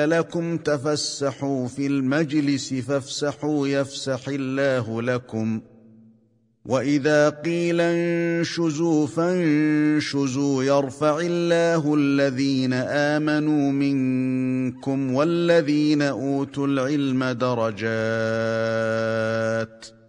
لكم تفسحوا في المجلس فافسحوا يفسح الله لكم وإذا قيل انشزوا فانشزوا يرفع الله الذين آمنوا منكم والذين أوتوا العلم درجات